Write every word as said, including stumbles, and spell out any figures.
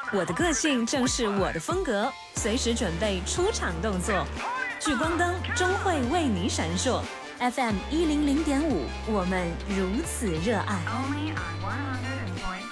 我的个性正是我的风格，随时准备出场动作。聚光灯终会为你闪烁。F M 一零零点五，我们如此热爱。Only on one hundred point